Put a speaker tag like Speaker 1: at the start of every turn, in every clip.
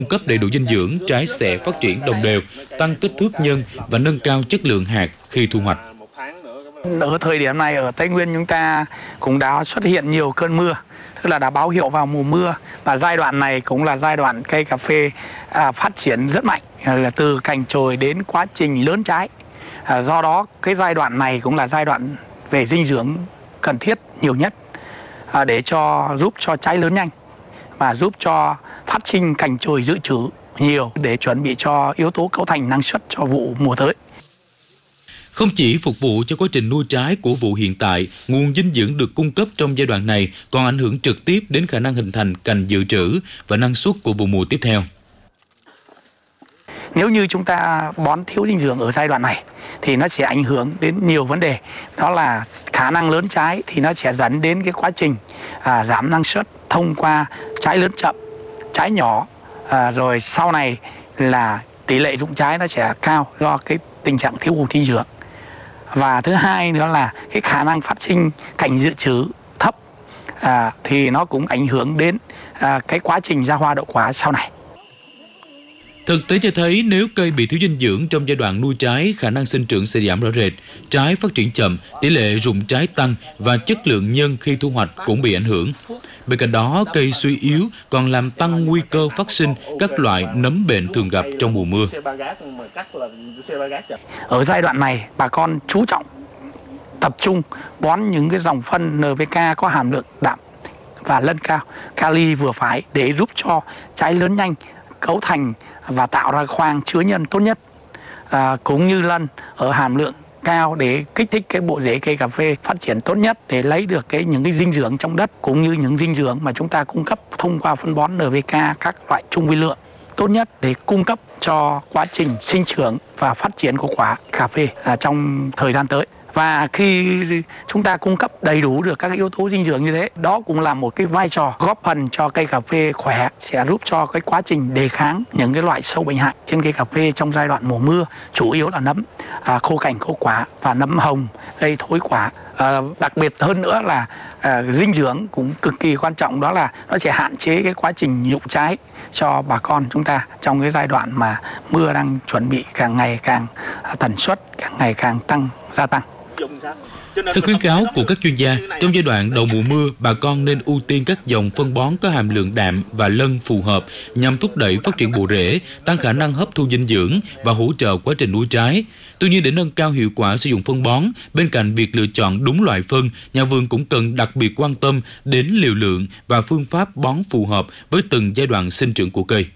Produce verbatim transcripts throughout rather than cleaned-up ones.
Speaker 1: Cung cấp đầy đủ dinh dưỡng, trái sẽ phát triển đồng đều, tăng kích thước nhân và nâng cao chất lượng hạt khi thu hoạch.
Speaker 2: Ở thời điểm này ở Tây Nguyên chúng ta cũng đã xuất hiện nhiều cơn mưa, tức là đã báo hiệu vào mùa mưa, và giai đoạn này cũng là giai đoạn cây cà phê à, phát triển rất mạnh, là từ cành chồi đến quá trình lớn trái. À, do đó cái giai đoạn này cũng là giai đoạn về dinh dưỡng cần thiết nhiều nhất à, để cho giúp cho trái lớn nhanh và giúp cho phát sinh cành chồi dự trữ nhiều để chuẩn bị cho yếu tố cấu thành năng suất cho vụ mùa tới.
Speaker 1: Không chỉ phục vụ cho quá trình nuôi trái của vụ hiện tại, nguồn dinh dưỡng được cung cấp trong giai đoạn này còn ảnh hưởng trực tiếp đến khả năng hình thành cành dự trữ và năng suất của vụ mùa tiếp theo.
Speaker 2: Nếu như chúng ta bón thiếu dinh dưỡng ở giai đoạn này thì nó sẽ ảnh hưởng đến nhiều vấn đề. Đó là khả năng lớn trái thì nó sẽ dẫn đến cái quá trình à, giảm năng suất thông qua trái lớn chậm, trái nhỏ, à, rồi sau này là tỷ lệ rụng trái nó sẽ cao do cái tình trạng thiếu hụt dinh dưỡng. Và thứ hai nữa là cái khả năng phát sinh cành dự trữ thấp à, thì nó cũng ảnh hưởng đến à, cái quá trình ra hoa đậu quả sau này.
Speaker 1: Thực tế cho thấy nếu cây bị thiếu dinh dưỡng trong giai đoạn nuôi trái, khả năng sinh trưởng sẽ giảm rõ rệt, trái phát triển chậm, tỷ lệ rụng trái tăng và chất lượng nhân khi thu hoạch cũng bị ảnh hưởng. Bên cạnh đó, cây suy yếu còn làm tăng nguy cơ phát sinh các loại nấm bệnh thường gặp trong mùa mưa.
Speaker 2: Ở giai đoạn này, bà con chú trọng tập trung bón những cái dòng phân en pê ca có hàm lượng đạm và lân cao, kali vừa phải để giúp cho trái lớn nhanh, cấu thành và tạo ra khoang chứa nhân tốt nhất, à, cũng như lân ở hàm lượng cao để kích thích cái bộ rễ cây cà phê phát triển tốt nhất để lấy được cái những cái dinh dưỡng trong đất, cũng như những dinh dưỡng mà chúng ta cung cấp thông qua phân bón en pê ca các loại trung vi lượng tốt nhất để cung cấp cho quá trình sinh trưởng và phát triển của quả cà phê à, trong thời gian tới. Và khi chúng ta cung cấp đầy đủ được các yếu tố dinh dưỡng như thế, đó cũng là một cái vai trò góp phần cho cây cà phê khỏe, sẽ giúp cho cái quá trình đề kháng những cái loại sâu bệnh hại trên cây cà phê trong giai đoạn mùa mưa, chủ yếu là nấm à, khô cành khô quả và nấm hồng gây thối quả. À, đặc biệt hơn nữa là à, dinh dưỡng cũng cực kỳ quan trọng, đó là nó sẽ hạn chế cái quá trình rụng trái cho bà con chúng ta trong cái giai đoạn mà mưa đang chuẩn bị càng ngày càng tần suất càng ngày càng tăng gia tăng.
Speaker 1: Theo khuyến cáo của các chuyên gia, trong giai đoạn đầu mùa mưa, bà con nên ưu tiên các dòng phân bón có hàm lượng đạm và lân phù hợp nhằm thúc đẩy phát triển bộ rễ, tăng khả năng hấp thu dinh dưỡng và hỗ trợ quá trình nuôi trái. Tuy nhiên, để nâng cao hiệu quả sử dụng phân bón, bên cạnh việc lựa chọn đúng loại phân, nhà vườn cũng cần đặc biệt quan tâm đến liều lượng và phương pháp bón phù hợp với từng giai đoạn sinh trưởng của cây.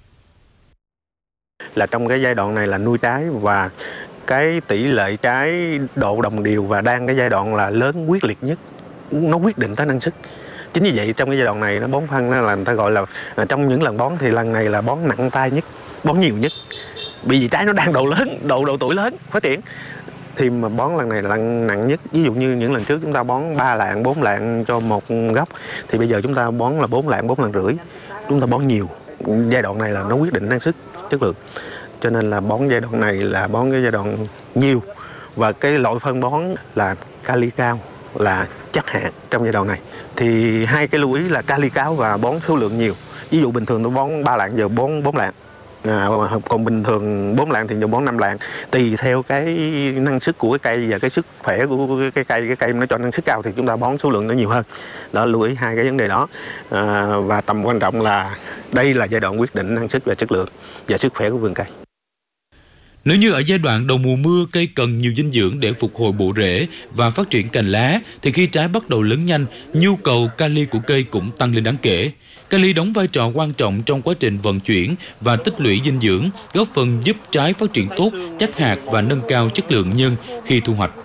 Speaker 3: Là trong cái giai đoạn này là nuôi trái và cái tỷ lệ trái độ đồng đều và đang cái giai đoạn là lớn quyết liệt nhất, nó quyết định tới năng suất. Chính vì vậy trong cái giai đoạn này nó bón phân là người ta gọi là trong những lần bón thì lần này là bón nặng tay nhất, bón nhiều nhất. Bởi vì trái nó đang độ lớn, độ độ tuổi lớn phát triển. Thì mà bón lần này là lần nặng nhất. Ví dụ như những lần trước chúng ta bón ba lạng, bốn lạng cho một gốc, thì bây giờ chúng ta bón là bốn lạng, bốn lạng rưỡi. Chúng ta bón nhiều. Giai đoạn này là nó quyết định năng suất, chất lượng. Cho nên là bón giai đoạn này là bón cái giai đoạn nhiều. Và cái loại phân bón là kali cao, là chắc hạt trong giai đoạn này. Thì hai cái lưu ý là kali cao và bón số lượng nhiều. Ví dụ bình thường tôi bón ba lạng, giờ bón bốn lạng. À, còn bình thường bốn lạng thì giờ bón năm lạng. Tùy theo cái năng suất của cái cây và cái sức khỏe của cái cây, cái cây nó cho năng suất cao thì chúng ta bón số lượng nó nhiều hơn. Đó, lưu ý hai cái vấn đề đó. À, và tầm quan trọng là đây là giai đoạn quyết định năng suất và chất lượng và sức khỏe của vườn cây.
Speaker 1: Nếu như ở giai đoạn đầu mùa mưa cây cần nhiều dinh dưỡng để phục hồi bộ rễ và phát triển cành lá, thì khi trái bắt đầu lớn nhanh, nhu cầu kali của cây cũng tăng lên đáng kể. Kali đóng vai trò quan trọng trong quá trình vận chuyển và tích lũy dinh dưỡng, góp phần giúp trái phát triển tốt, chắc hạt và nâng cao chất lượng nhân khi thu hoạch.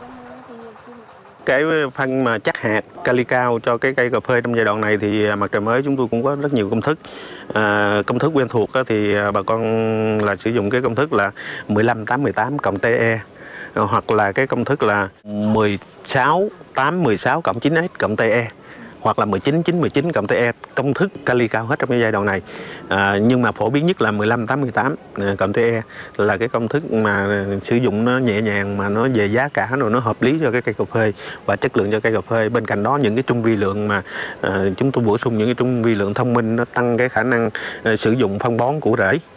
Speaker 3: Cái phân mà chắc hạt kali cao cho cái cây cà phê trong giai đoạn này thì Mặt Trời Mới chúng tôi cũng có rất nhiều công thức. À, công thức quen thuộc thì bà con là sử dụng cái công thức là mười lăm tám mười tám cộng tê e, hoặc là cái công thức là mười sáu tám mười sáu cộng chín ét cộng tê e, hoặc là mười chín chín mười chín cộng tê e. Công thức kali cao hết trong cái giai đoạn này. À, nhưng mà phổ biến nhất là mười lăm tám mười tám cộng tê e là cái công thức mà sử dụng nó nhẹ nhàng mà nó về giá cả rồi nó hợp lý cho cái cây cà phê và chất lượng cho cây cà phê. Bên cạnh đó những cái trung vi lượng mà à, chúng tôi bổ sung những cái trung vi lượng thông minh, nó tăng cái khả năng à, sử dụng phân bón của rễ.